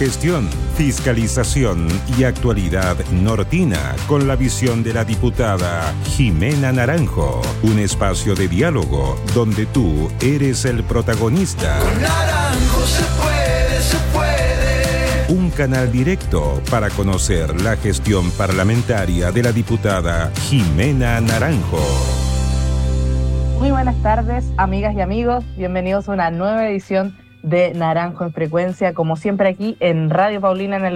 Gestión, fiscalización y actualidad nortina con la visión de la diputada Jimena Naranjo. Un espacio de diálogo donde tú eres el protagonista. Con Naranjo se puede, se puede. Un canal directo para conocer la gestión parlamentaria de la diputada Jimena Naranjo. Muy buenas tardes, amigas y amigos. Bienvenidos a una nueva edición de Naranjo en Frecuencia, como siempre aquí en Radio Paulina en el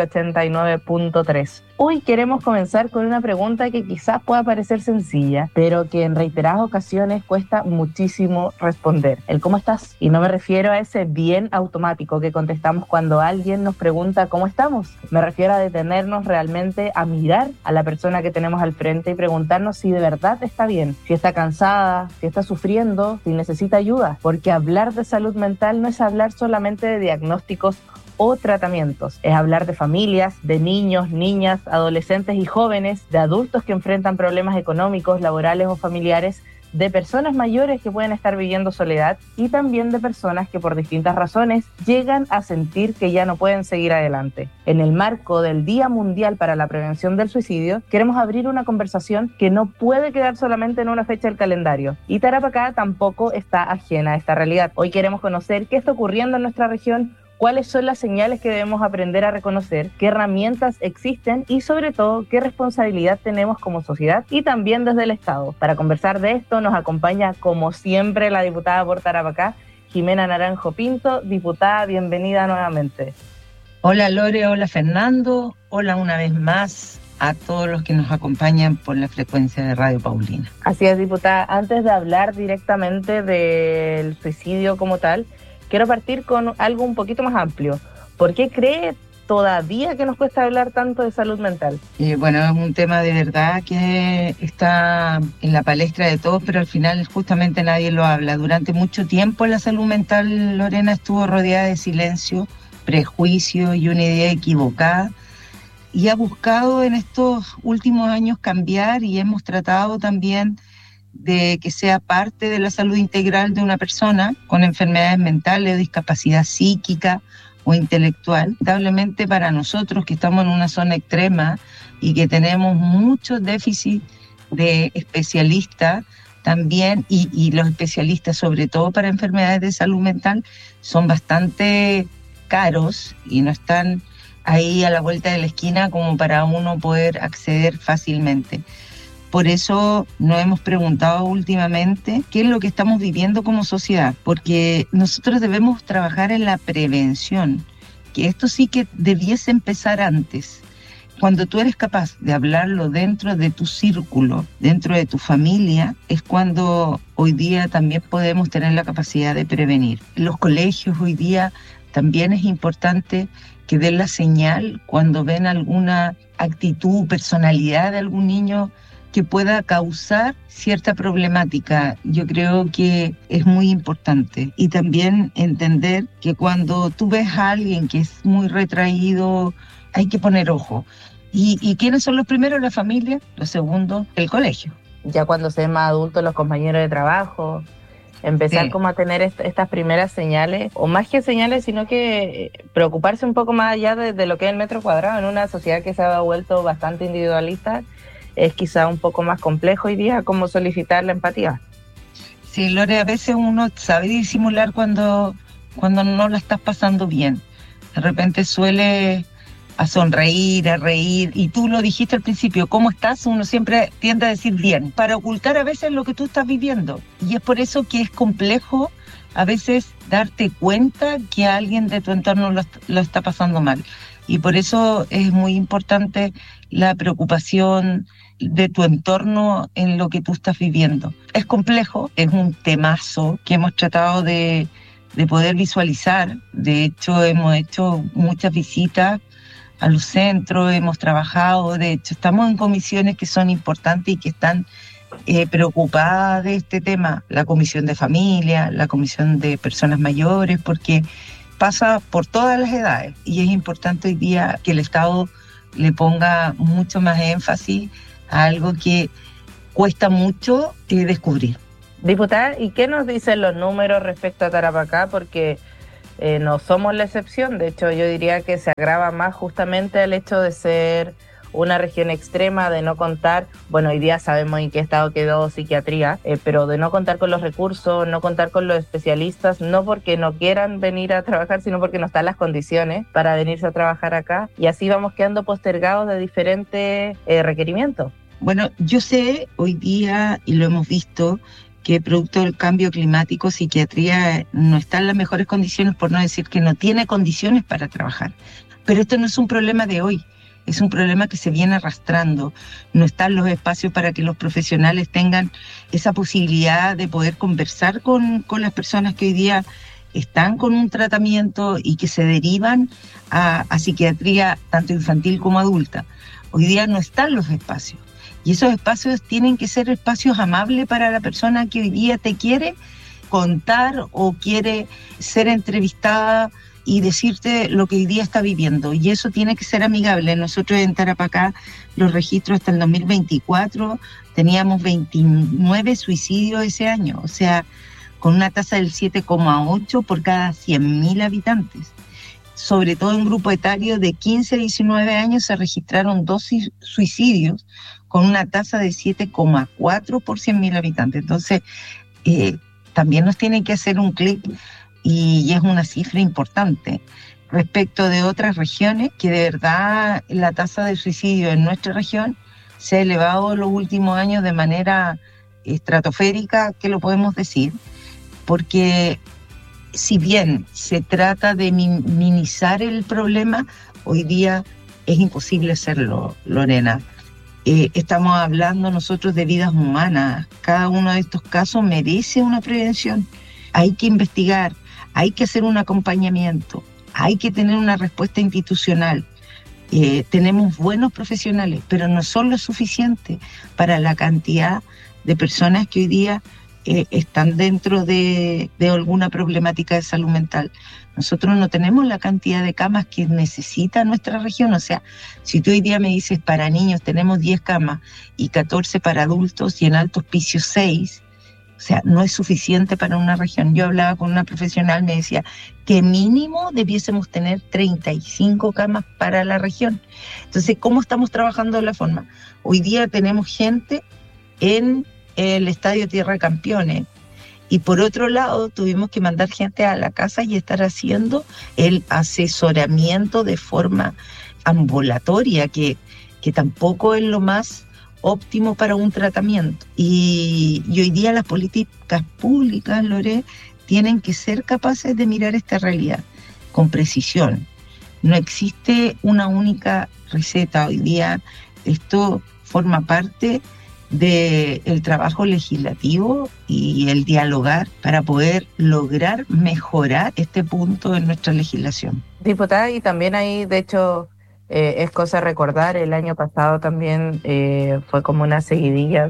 89.3. Hoy queremos comenzar con una pregunta que quizás pueda parecer sencilla, pero que en reiteradas ocasiones cuesta muchísimo responder. El ¿cómo estás? Y no me refiero a ese bien automático que contestamos cuando alguien nos pregunta ¿cómo estamos? Me refiero a detenernos realmente a mirar a la persona que tenemos al frente y preguntarnos si de verdad está bien, si está cansada, si está sufriendo, si necesita ayuda. Porque hablar de salud mental no es hablar solamente de diagnósticos o tratamientos, es hablar de familias, de niños, niñas, adolescentes y jóvenes, de adultos que enfrentan problemas económicos, laborales o familiares, de personas mayores que pueden estar viviendo soledad y también de personas que por distintas razones llegan a sentir que ya no pueden seguir adelante. En el marco del Día Mundial para la Prevención del Suicidio, queremos abrir una conversación que no puede quedar solamente en una fecha del calendario, y Tarapacá tampoco está ajena a esta realidad. Hoy queremos conocer qué está ocurriendo en nuestra región, cuáles son las señales que debemos aprender a reconocer, qué herramientas existen y sobre todo qué responsabilidad tenemos como sociedad y también desde el Estado. Para conversar de esto nos acompaña como siempre la diputada por Tarapacá, Jimena Naranjo Pinto. Diputada, bienvenida nuevamente. Hola Lore, hola Fernando, hola una vez más a todos los que nos acompañan por la frecuencia de Radio Paulina. Así es, diputada. Antes de hablar directamente del suicidio como tal, quiero partir con algo un poquito más amplio. ¿Por qué cree todavía que nos cuesta hablar tanto de salud mental? Bueno, es un tema de verdad que está en la palestra de todos, pero al final justamente nadie lo habla. Durante mucho tiempo la salud mental, Lorena, estuvo rodeada de silencio, prejuicio y una idea equivocada, y ha buscado en estos últimos años cambiar, y hemos tratado también de que sea parte de la salud integral de una persona con enfermedades mentales, discapacidad psíquica o intelectual. Lamentablemente para nosotros que estamos en una zona extrema y que tenemos muchos déficits de especialistas también, y los especialistas sobre todo para enfermedades de salud mental son bastante caros y no están ahí a la vuelta de la esquina como para uno poder acceder fácilmente. Por eso nos hemos preguntado últimamente qué es lo que estamos viviendo como sociedad, porque nosotros debemos trabajar en la prevención, que esto sí que debiese empezar antes. Cuando tú eres capaz de hablarlo dentro de tu círculo, dentro de tu familia, es cuando hoy día también podemos tener la capacidad de prevenir. En los colegios hoy día también es importante que den la señal cuando ven alguna actitud, personalidad de algún niño que pueda causar cierta problemática. Yo creo que es muy importante. Y también entender que cuando tú ves a alguien que es muy retraído, hay que poner ojo. ¿Y quiénes son los primeros? La familia. Los segundos, el colegio. Ya cuando se es más adulto, los compañeros de trabajo. Empezar como a tener estas primeras señales, o más que señales, sino que preocuparse un poco más allá de lo que es el metro cuadrado. En una sociedad que se ha vuelto bastante individualista, es quizá un poco más complejo hoy día cómo solicitar la empatía. Sí, Lore, a veces uno sabe disimular cuando no la estás pasando bien. De repente suele a sonreír, a reír, y tú lo dijiste al principio, ¿cómo estás? Uno siempre tiende a decir bien, para ocultar a veces lo que tú estás viviendo. Y es por eso que es complejo a veces darte cuenta que alguien de tu entorno lo está pasando mal. Y por eso es muy importante la preocupación de tu entorno en lo que tú estás viviendo. Es complejo, es un temazo que hemos tratado de poder visualizar. De hecho, hemos hecho muchas visitas a los centros, hemos trabajado, de hecho, estamos en comisiones que son importantes y que están preocupadas de este tema. La comisión de familia, la comisión de personas mayores, porque pasa por todas las edades y es importante hoy día que el Estado le ponga mucho más énfasis a algo que cuesta mucho descubrir. Diputada, ¿y qué nos dicen los números respecto a Tarapacá? Porque no somos la excepción. De hecho, yo diría que se agrava más justamente el hecho de ser una región extrema, de no contar, bueno, hoy día sabemos en qué estado quedó psiquiatría, pero de no contar con los recursos, no contar con los especialistas, no porque no quieran venir a trabajar, sino porque no están las condiciones para venirse a trabajar acá, y así vamos quedando postergados de diferentes requerimientos. Bueno, yo sé hoy día, y lo hemos visto, que producto del cambio climático, psiquiatría no está en las mejores condiciones, por no decir que no tiene condiciones para trabajar. Pero esto no es un problema de hoy. Es un problema que se viene arrastrando. No están los espacios para que los profesionales tengan esa posibilidad de poder conversar con las personas que hoy día están con un tratamiento y que se derivan a psiquiatría tanto infantil como adulta. Hoy día no están los espacios. Y esos espacios tienen que ser espacios amables para la persona que hoy día te quiere contar o quiere ser entrevistada y decirte lo que hoy día está viviendo. Y eso tiene que ser amigable. Nosotros en Tarapacá, los registros hasta el 2024, teníamos 29 suicidios ese año. O sea, con una tasa del 7,8 por cada 100.000 habitantes. Sobre todo en grupo etario de 15 a 19 años se registraron 2 suicidios con una tasa de 7,4 por 100.000 habitantes. Entonces, también nos tiene que hacer un clic y es una cifra importante respecto de otras regiones, que de verdad la tasa de suicidio en nuestra región se ha elevado en los últimos años de manera estratosférica, que lo podemos decir, porque si bien se trata de minimizar el problema, hoy día es imposible hacerlo, Lorena. Estamos hablando nosotros de vidas humanas. Cada uno de estos casos merece una prevención. Hay que investigar, hay que hacer un acompañamiento, hay que tener una respuesta institucional. Tenemos buenos profesionales, pero no son lo suficiente para la cantidad de personas que hoy día están dentro de alguna problemática de salud mental. Nosotros no tenemos la cantidad de camas que necesita nuestra región. O sea, si tú hoy día me dices para niños tenemos 10 camas y 14 para adultos y en alto hospicio 6, o sea, no es suficiente para una región. Yo hablaba con una profesional, me decía que mínimo debiésemos tener 35 camas para la región. Entonces, ¿cómo estamos trabajando de la forma? Hoy día tenemos gente en el Estadio Tierra Campeones y por otro lado tuvimos que mandar gente a la casa y estar haciendo el asesoramiento de forma ambulatoria, que tampoco es lo más óptimo para un tratamiento. Y hoy día las políticas públicas, Lore, tienen que ser capaces de mirar esta realidad con precisión. No existe una única receta. Hoy día esto forma parte del trabajo legislativo y el dialogar para poder lograr mejorar este punto en nuestra legislación. Diputada, y también ahí, de hecho, es cosa recordar, el año pasado también fue como una seguidilla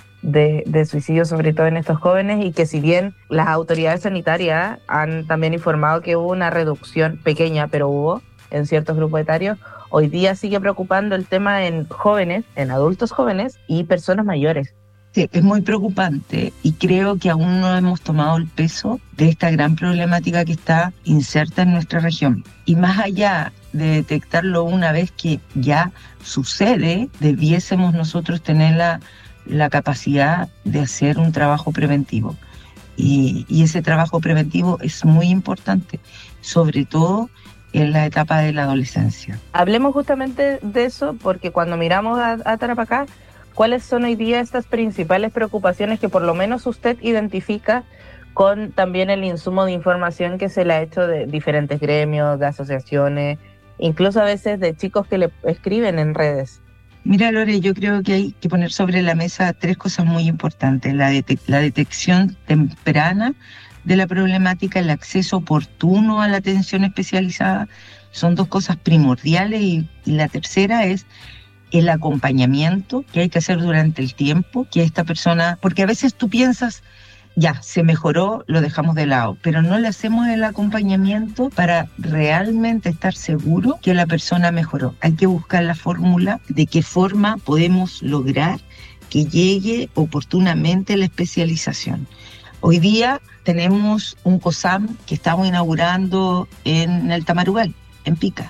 de suicidios, sobre todo en estos jóvenes, y que si bien las autoridades sanitarias han también informado que hubo una reducción pequeña, pero hubo en ciertos grupos etarios, hoy día sigue preocupando el tema en jóvenes, en adultos jóvenes y personas mayores. Sí, es muy preocupante y creo que aún no hemos tomado el peso de esta gran problemática que está inserta en nuestra región. Y más allá de detectarlo una vez que ya sucede, debiésemos nosotros tener la capacidad de hacer un trabajo preventivo. Y ese trabajo preventivo es muy importante, sobre todo en la etapa de la adolescencia. Hablemos justamente de eso, porque cuando miramos a Tarapacá, ¿cuáles son hoy día estas principales preocupaciones que por lo menos usted identifica con también el insumo de información que se le ha hecho de diferentes gremios, de asociaciones, incluso a veces de chicos que le escriben en redes? Mira, Lore, yo creo que hay que poner sobre la mesa 3 cosas muy importantes. La detección temprana de la problemática, el acceso oportuno a la atención especializada, son 2 cosas primordiales, y la tercera es el acompañamiento que hay que hacer durante el tiempo, que esta persona, porque a veces tú piensas, ya, se mejoró, lo dejamos de lado, pero no le hacemos el acompañamiento para realmente estar seguro que la persona mejoró. Hay que buscar la fórmula de qué forma podemos lograr que llegue oportunamente la especialización. Hoy día tenemos un COSAM que estamos inaugurando en el Tamarugal, en Pica,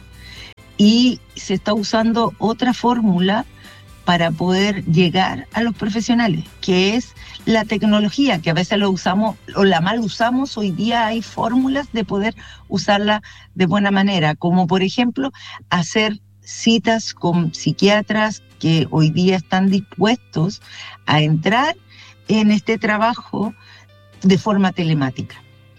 y se está usando otra fórmula para poder llegar a los profesionales, que es la tecnología, que a veces lo usamos o la mal usamos. Hoy día hay fórmulas de poder usarla de buena manera, como por ejemplo hacer citas con psiquiatras que hoy día están dispuestos a entrar en este trabajo de forma telemática.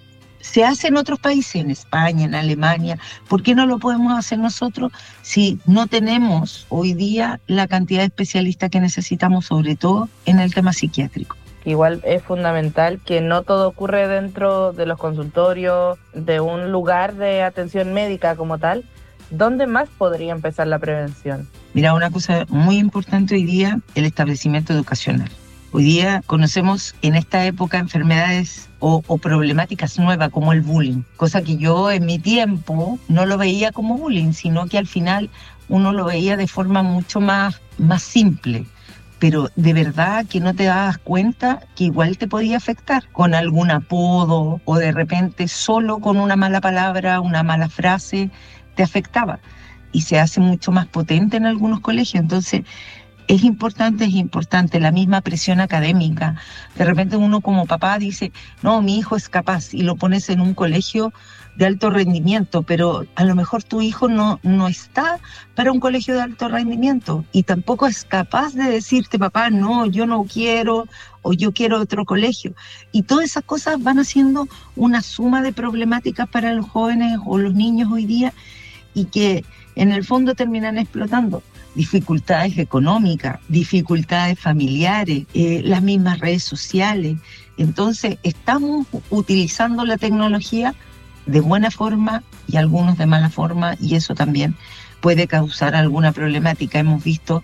Se hace en otros países, en España, en Alemania. ¿Por qué no lo podemos hacer nosotros si no tenemos hoy día la cantidad de especialistas que necesitamos, sobre todo en el tema psiquiátrico? Igual es fundamental que no todo ocurre dentro de los consultorios, de un lugar de atención médica como tal. ¿Dónde más podría empezar la prevención? Mira, una cosa muy importante hoy día, el establecimiento educacional. Hoy día conocemos en esta época enfermedades o problemáticas nuevas como el bullying, cosa que yo en mi tiempo no lo veía como bullying, sino que al final uno lo veía de forma mucho más simple. Pero de verdad que no te dabas cuenta que igual te podía afectar con algún apodo o de repente solo con una mala palabra, una mala frase, te afectaba. Y se hace mucho más potente en algunos colegios. Entonces, es importante la misma presión académica. De repente uno como papá dice, no, mi hijo es capaz, y lo pones en un colegio de alto rendimiento, pero a lo mejor tu hijo no está para un colegio de alto rendimiento y tampoco es capaz de decirte, papá, no, yo no quiero, o yo quiero otro colegio. Y todas esas cosas van haciendo una suma de problemáticas para los jóvenes o los niños hoy día y que en el fondo terminan explotando. Dificultades económicas, dificultades familiares, las mismas redes sociales. Entonces, estamos utilizando la tecnología de buena forma y algunos de mala forma, y eso también puede causar alguna problemática. Hemos visto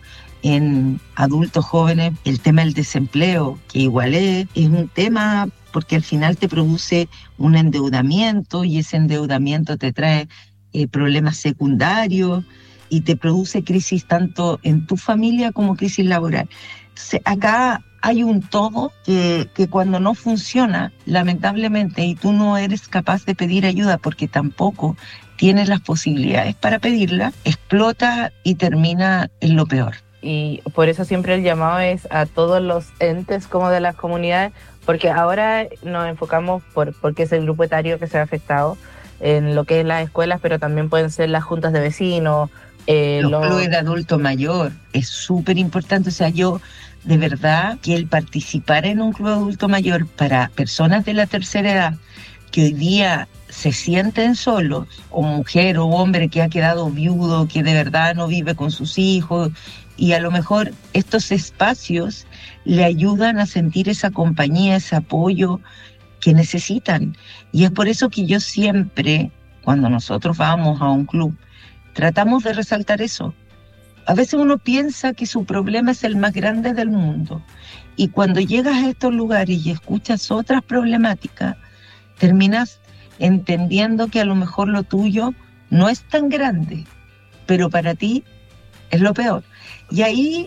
en adultos jóvenes el tema del desempleo, que igual es un tema porque al final te produce un endeudamiento y ese endeudamiento te trae problemas secundarios y te produce crisis tanto en tu familia como crisis laboral. Entonces, acá hay un todo que cuando no funciona, lamentablemente, y tú no eres capaz de pedir ayuda porque tampoco tienes las posibilidades para pedirla, explota y termina en lo peor. Y por eso siempre el llamado es a todos los entes como de las comunidades, porque ahora nos enfocamos porque es el grupo etario que se ha afectado en lo que es las escuelas, pero también pueden ser las juntas de vecinos, los clubes de adulto mayor. Es súper importante. O sea, yo de verdad que el participar en un club de adulto mayor para personas de la tercera edad que hoy día se sienten solos, o mujer o hombre que ha quedado viudo, que de verdad no vive con sus hijos, y a lo mejor estos espacios le ayudan a sentir esa compañía, ese apoyo que necesitan. Y es por eso que yo siempre, cuando nosotros vamos a un club, tratamos de resaltar eso. A veces uno piensa que su problema es el más grande del mundo, y cuando llegas a estos lugares y escuchas otras problemáticas, terminas entendiendo que a lo mejor lo tuyo no es tan grande, pero para ti es lo peor. Y ahí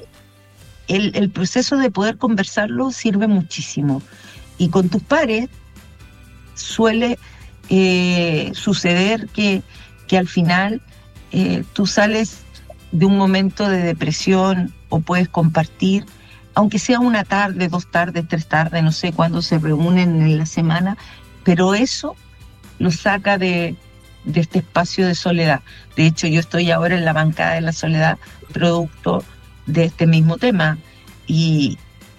el proceso de poder conversarlo sirve muchísimo. Y con tus pares suele suceder que al final tú sales de un momento de depresión o puedes compartir, aunque sea una tarde, 2 tardes, 3 tardes, no sé cuándo se reúnen en la semana, pero eso lo saca de este espacio de soledad. De hecho, yo estoy ahora en la bancada de la soledad, producto de este mismo tema, y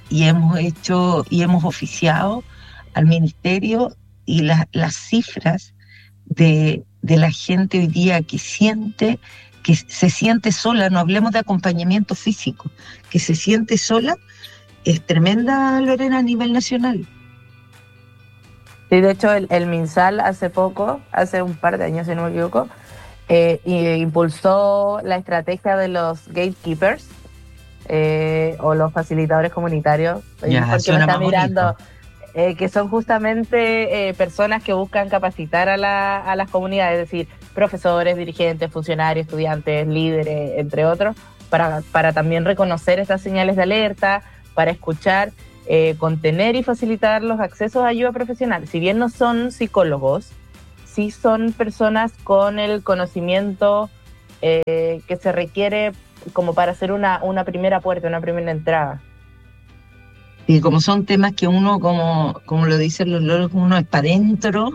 hemos oficiado al ministerio, y las cifras de la gente hoy día que se siente sola, no hablemos de acompañamiento físico, que se siente sola, es tremenda, Lorena, a nivel nacional. Sí, de hecho el MinSal hace un par de años si no me equivoco, impulsó la estrategia de los gatekeepers o los facilitadores comunitarios, porque me está mirando, que son justamente personas que buscan capacitar a las comunidades, es decir, profesores, dirigentes, funcionarios, estudiantes, líderes, entre otros, para también reconocer estas señales de alerta, para escuchar contener y facilitar los accesos a ayuda profesional. Si bien no son psicólogos, sí son personas con el conocimiento que se requiere como para hacer una primera puerta, una primera entrada. Y como son temas que uno, como lo dicen los loros, uno es para adentro,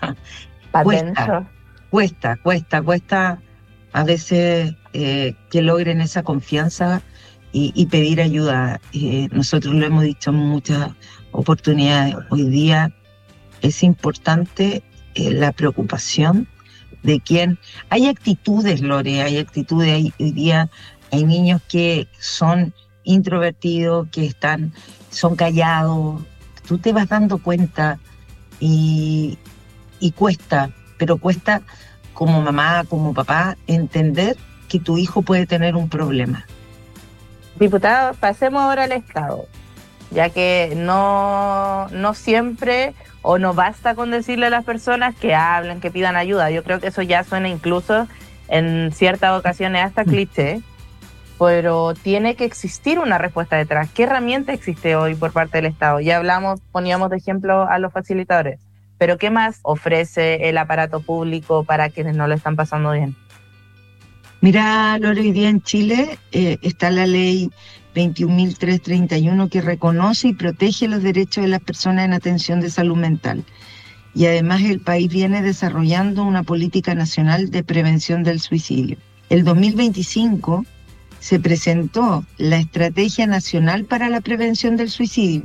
cuesta a veces que logren esa confianza y pedir ayuda. Nosotros lo hemos dicho en muchas oportunidades. Hoy día es importante la preocupación de quién. Hay actitudes, Lore, hoy día hay niños que son introvertidos, que son callados. Tú te vas dando cuenta y cuesta como mamá, como papá, entender que tu hijo puede tener un problema. Diputado, pasemos ahora al Estado, ya que no siempre o no basta con decirle a las personas que hablen, que pidan ayuda. Yo creo que eso ya suena incluso en ciertas ocasiones hasta cliché, pero tiene que existir una respuesta detrás. ¿Qué herramienta existe hoy por parte del Estado? Ya poníamos de ejemplo a los facilitadores, pero ¿qué más ofrece el aparato público para quienes no lo están pasando bien? Mira, Lore, hoy día en Chile está la ley 21.331 que reconoce y protege los derechos de las personas en atención de salud mental. Y además el país viene desarrollando una política nacional de prevención del suicidio. El 2025 se presentó la Estrategia Nacional para la Prevención del Suicidio,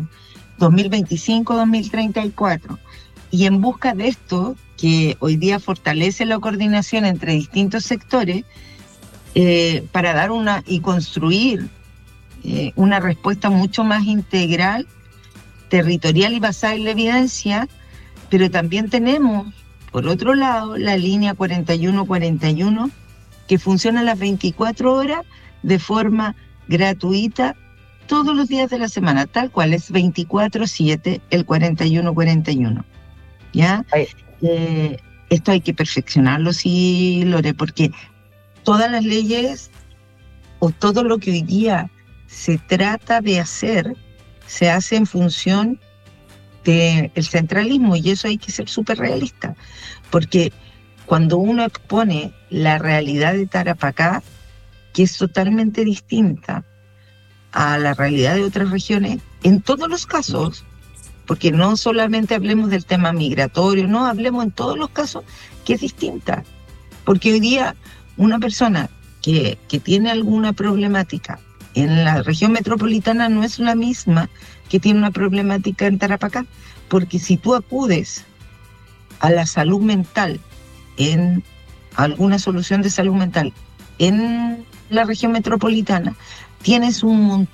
2025-2034. Y en busca de esto, que hoy día fortalece la coordinación entre distintos sectores, para dar y construir una respuesta mucho más integral, territorial y basada en la evidencia, pero también tenemos, por otro lado, la línea 4141, que funciona a las 24 horas de forma gratuita todos los días de la semana, tal cual es 24/7 el 4141. ¿Ya? Esto hay que perfeccionarlo, sí, Lore, porque todas las leyes o todo lo que hoy día se trata de hacer se hace en función del centralismo, y eso hay que ser súper realista, porque cuando uno expone la realidad de Tarapacá, que es totalmente distinta a la realidad de otras regiones, en todos los casos, porque no solamente hablemos del tema migratorio, no, hablemos en todos los casos que es distinta, porque hoy día una persona que tiene alguna problemática en la región metropolitana no es la misma que tiene una problemática en Tarapacá, porque si tú acudes a la salud mental, en alguna solución de salud mental en la región metropolitana, tienes un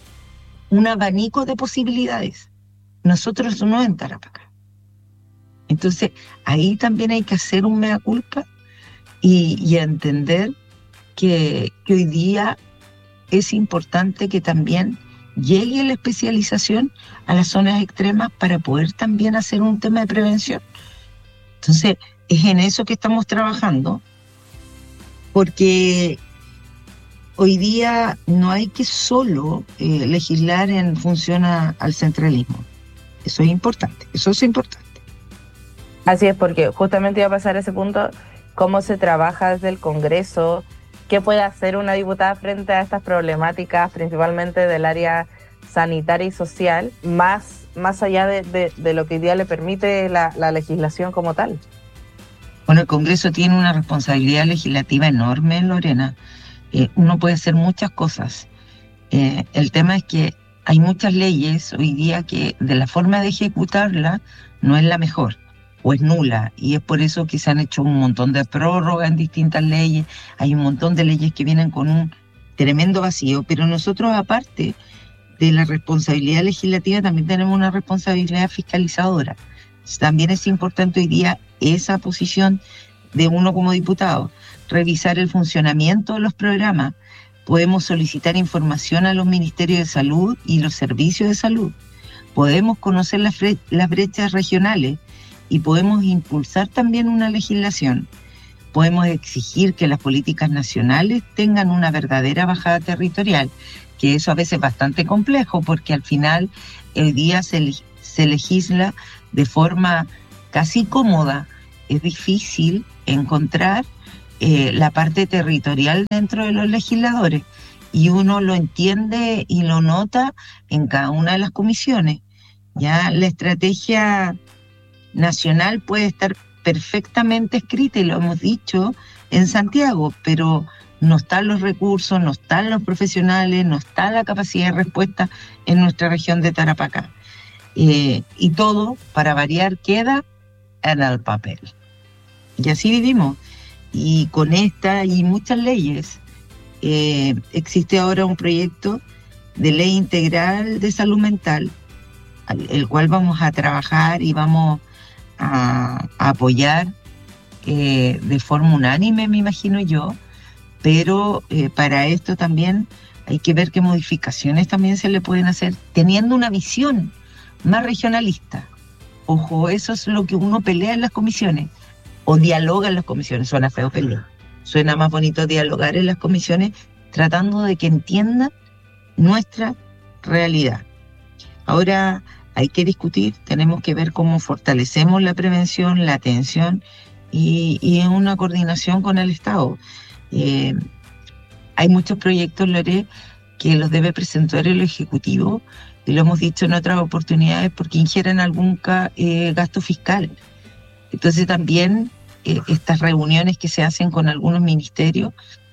abanico de posibilidades. Nosotros no en Tarapacá. Entonces, ahí también hay que hacer un mea culpa y entender que hoy día es importante que también llegue la especialización a las zonas extremas para poder también hacer un tema de prevención. Entonces, es en eso que estamos trabajando, porque hoy día no hay que solo legislar en función al centralismo. Eso es importante, Así es, porque justamente iba a pasar a ese punto, cómo se trabaja desde el Congreso, qué puede hacer una diputada frente a estas problemáticas, principalmente del área sanitaria y social, más allá de lo que hoy día le permite la legislación como tal. Bueno, el Congreso tiene una responsabilidad legislativa enorme, Lorena. Uno puede hacer muchas cosas. El tema es que hay muchas leyes hoy día que de la forma de ejecutarla no es la mejor o es nula, y es por eso que se han hecho un montón de prórrogas en distintas leyes. Hay un montón de leyes que vienen con un tremendo vacío, pero nosotros, aparte de la responsabilidad legislativa, también tenemos una responsabilidad fiscalizadora. También es importante hoy día esa posición de uno como diputado, revisar el funcionamiento de los programas. Podemos solicitar información a los ministerios de salud y los servicios de salud. Podemos conocer las brechas regionales y podemos impulsar también una legislación. podemos exigir que las políticas nacionales tengan una verdadera bajada territorial, que eso a veces es bastante complejo porque al final hoy día se legisla de forma casi cómoda. Es difícil encontrar la parte territorial dentro de los legisladores y uno lo entiende y lo nota en cada una de las comisiones. Ya la estrategia nacional puede estar perfectamente escrita y lo hemos dicho en Santiago, pero no están los recursos, no están los profesionales, no está la capacidad de respuesta en nuestra región de Tarapacá. Y todo, para variar, queda en el papel. Y así vivimos. Y con esta y muchas leyes, existe ahora un proyecto de ley integral de salud mental, el cual vamos a trabajar y vamos a apoyar de forma unánime, me imagino yo, pero para esto también hay que ver qué modificaciones también se le pueden hacer, teniendo una visión más regionalista. Ojo, eso es lo que uno pelea en las comisiones, o dialoga en las comisiones. Suena feo pelear, suena más bonito dialogar en las comisiones, tratando de que entiendan nuestra realidad. Ahora hay que discutir, tenemos que ver cómo fortalecemos la prevención, la atención y en una coordinación con el Estado. Hay muchos proyectos, Lore, que los debe presentar el Ejecutivo, y lo hemos dicho en otras oportunidades, porque ingieren algún gasto fiscal. Entonces también estas reuniones que se hacen con algunos ministerios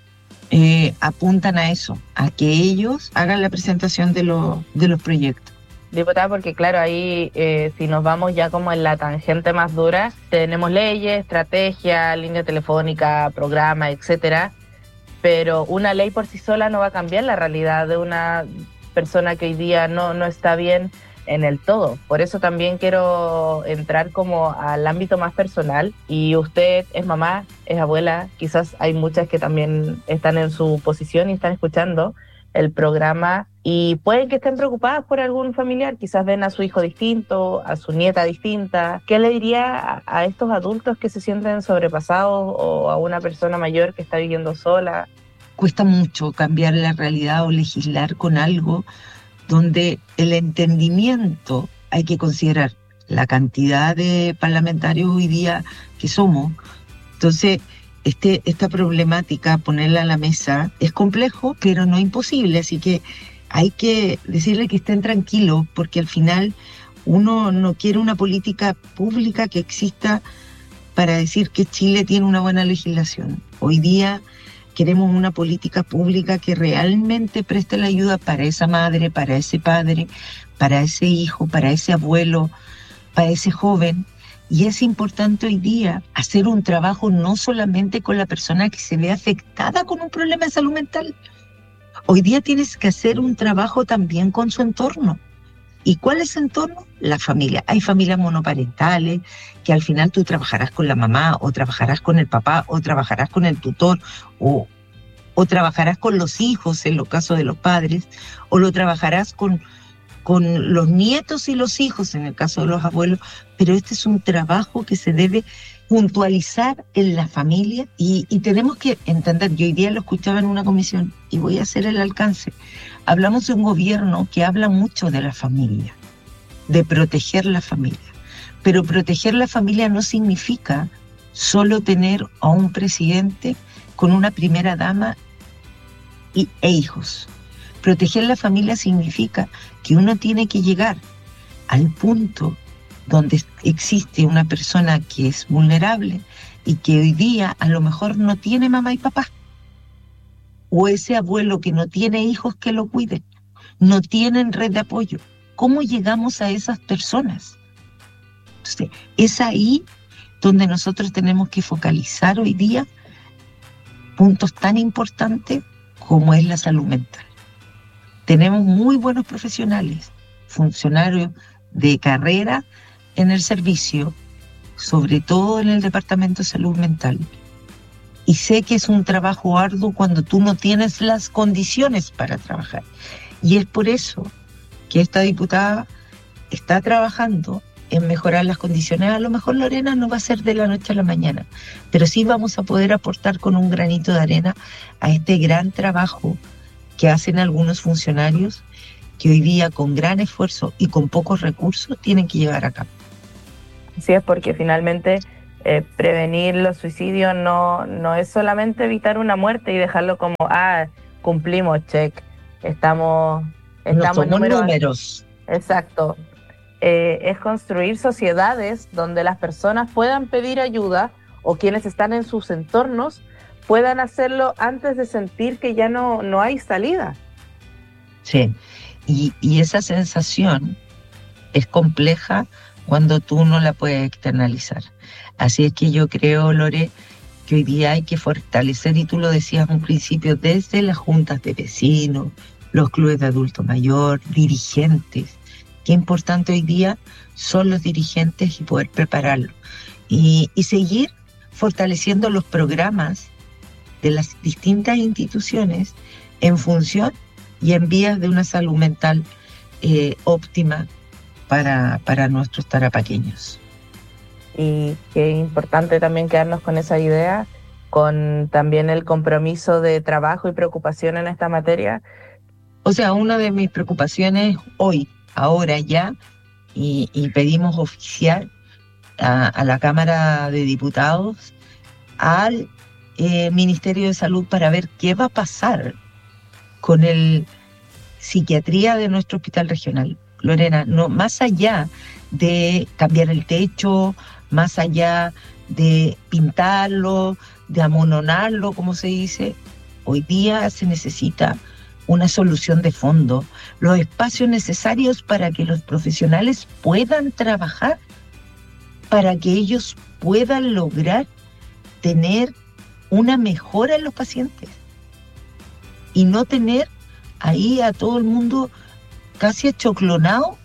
apuntan a eso, a que ellos hagan la presentación de los proyectos. Diputada, porque claro, ahí si nos vamos ya como en la tangente más dura, tenemos leyes, estrategia, línea telefónica, programa, etcétera, pero una ley por sí sola no va a cambiar la realidad de una persona que hoy día no está bien en el todo. Por eso también quiero entrar como al ámbito más personal, y usted es mamá, es abuela, quizás hay muchas que también están en su posición y están escuchando el programa y pueden que estén preocupadas por algún familiar, quizás ven a su hijo distinto, a su nieta distinta. ¿Qué le diría a estos adultos que se sienten sobrepasados o a una persona mayor que está viviendo sola? Cuesta mucho cambiar la realidad o legislar con algo donde el entendimiento, hay que considerar la cantidad de parlamentarios hoy día que somos. Entonces, esta problemática, ponerla a la mesa, es complejo, pero no imposible. Así que hay que decirle que estén tranquilos, porque al final uno no quiere una política pública que exista para decir que Chile tiene una buena legislación. Hoy día queremos una política pública que realmente preste la ayuda para esa madre, para ese padre, para ese hijo, para ese abuelo, para ese joven. Y es importante hoy día hacer un trabajo no solamente con la persona que se ve afectada con un problema de salud mental. Hoy día tienes que hacer un trabajo también con su entorno. ¿Y cuál es el entorno? La familia. Hay familias monoparentales que al final tú trabajarás con la mamá, o trabajarás con el papá, o trabajarás con el tutor, o trabajarás con los hijos en los casos de los padres, o lo trabajarás con los nietos y los hijos en el caso de los abuelos, pero este es un trabajo que se debe puntualizar en la familia y tenemos que entender. Yo hoy día lo escuchaba en una comisión y voy a hacer el alcance. Hablamos de un gobierno que habla mucho de la familia, de proteger la familia, pero proteger la familia no significa solo tener a un presidente con una primera dama e hijos. Proteger la familia significa que uno tiene que llegar al punto donde existe una persona que es vulnerable y que hoy día a lo mejor no tiene mamá y papá, o ese abuelo que no tiene hijos que lo cuiden, no tienen red de apoyo. ¿Cómo llegamos a esas personas? Entonces, es ahí donde nosotros tenemos que focalizar hoy día puntos tan importantes como es la salud mental. Tenemos muy buenos profesionales, funcionarios de carrera en el servicio, sobre todo en el Departamento de Salud Mental. Y sé que es un trabajo arduo cuando tú no tienes las condiciones para trabajar. Y es por eso que esta diputada está trabajando en mejorar las condiciones. A lo mejor, Lorena, no va a ser de la noche a la mañana, pero sí vamos a poder aportar con un granito de arena a este gran trabajo que hacen algunos funcionarios que hoy día con gran esfuerzo y con pocos recursos tienen que llevar a cabo. Así es, porque finalmente prevenir los suicidios no es solamente evitar una muerte y dejarlo como, cumplimos, check, estamos no somos números. Exacto. Es construir sociedades donde las personas puedan pedir ayuda o quienes están en sus entornos puedan hacerlo antes de sentir que ya no hay salida. Sí, y esa sensación es compleja cuando tú no la puedes externalizar. Así es que yo creo, Lore, que hoy día hay que fortalecer, y tú lo decías en un principio, desde las juntas de vecinos, los clubes de adulto mayor, dirigentes. Qué importante hoy día son los dirigentes y poder prepararlos. Y seguir fortaleciendo los programas de las distintas instituciones en función y en vías de una salud mental óptima para nuestros tarapaqueños. Y qué importante también quedarnos con esa idea, con también el compromiso de trabajo y preocupación en esta materia. O sea, una de mis preocupaciones hoy, ahora ya, y pedimos oficiar a la Cámara de Diputados, al Ministerio de Salud, para ver qué va a pasar con el psiquiatría de nuestro hospital regional. Lorena, no, más allá de cambiar el techo, más allá de pintarlo, de amononarlo, como se dice, hoy día se necesita una solución de fondo, los espacios necesarios para que los profesionales puedan trabajar, para que ellos puedan lograr tener una mejora en los pacientes y no tener ahí a todo el mundo casi achoclonado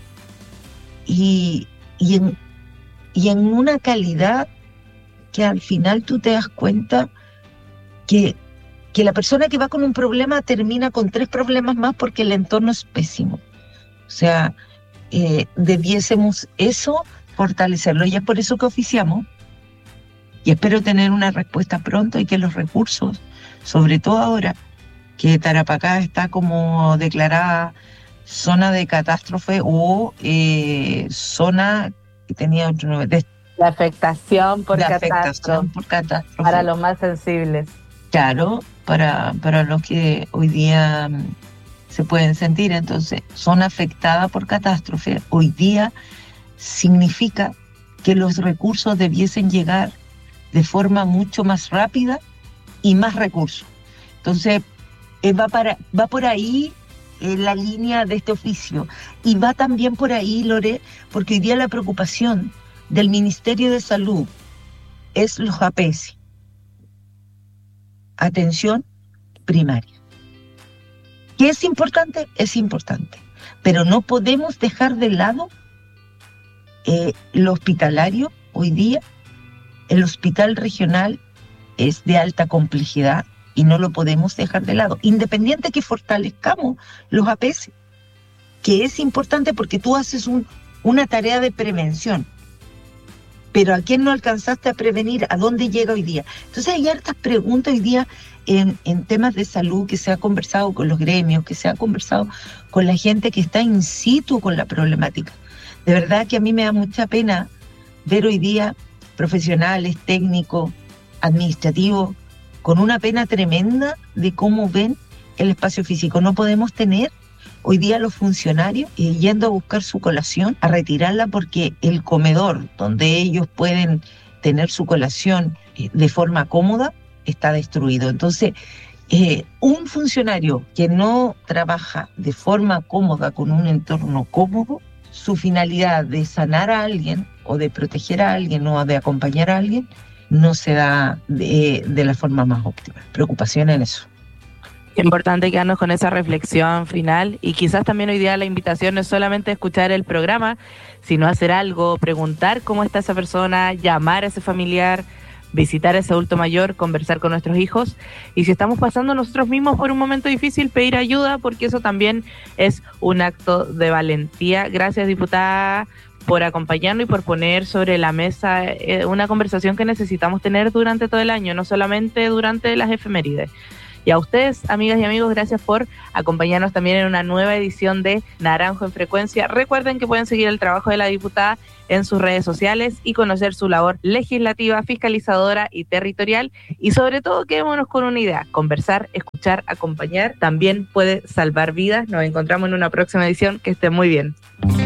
y en una calidad que al final tú te das cuenta que la persona que va con un problema termina con 3 problemas más porque el entorno es pésimo. O sea, debiésemos eso fortalecerlo, y es por eso que oficiamos, y espero tener una respuesta pronto, y que los recursos, sobre todo ahora que Tarapacá está como declarada zona de catástrofe o zona que tenía otro nombre, La afectación por catástrofe para los más sensibles. Claro, para los que hoy día se pueden sentir. Entonces, zona afectada por catástrofe, hoy día significa que los recursos debiesen llegar de forma mucho más rápida y más recursos. Entonces, va por ahí la línea de este oficio, y va también por ahí, Lore, porque hoy día la preocupación del Ministerio de Salud es los APS, atención primaria. ¿Qué es importante? Es importante, pero no podemos dejar de lado lo hospitalario. Hoy día el hospital regional es de alta complejidad y no lo podemos dejar de lado, independiente que fortalezcamos los APS, que es importante porque tú haces una tarea de prevención. Pero ¿a quién no alcanzaste a prevenir? ¿A dónde llega hoy día? Entonces hay hartas preguntas hoy día en temas de salud, que se ha conversado con los gremios, que se ha conversado con la gente que está in situ con la problemática. De verdad que a mí me da mucha pena ver hoy día profesionales, técnicos, administrativos, con una pena tremenda de cómo ven el espacio físico. No podemos tener hoy día los funcionarios yendo a buscar su colación, a retirarla, porque el comedor donde ellos pueden tener su colación de forma cómoda está destruido. Entonces, un funcionario que no trabaja de forma cómoda, con un entorno cómodo, su finalidad de sanar a alguien o de proteger a alguien o de acompañar a alguien no se da de la forma más óptima. Preocupación en eso. Importante quedarnos con esa reflexión final, y quizás también hoy día la invitación no es solamente escuchar el programa, sino hacer algo, preguntar cómo está esa persona, llamar a ese familiar, visitar a ese adulto mayor, conversar con nuestros hijos, y si estamos pasando nosotros mismos por un momento difícil, pedir ayuda, porque eso también es un acto de valentía. Gracias, diputada, por acompañarnos y por poner sobre la mesa una conversación que necesitamos tener durante todo el año, no solamente durante las efemérides. Y a ustedes, amigas y amigos, gracias por acompañarnos también en una nueva edición de Naranjo en Frecuencia. Recuerden que pueden seguir el trabajo de la diputada en sus redes sociales y conocer su labor legislativa, fiscalizadora y territorial. Y sobre todo, quedémonos con una idea: conversar, escuchar, acompañar también puede salvar vidas. Nos encontramos en una próxima edición. Que estén muy bien.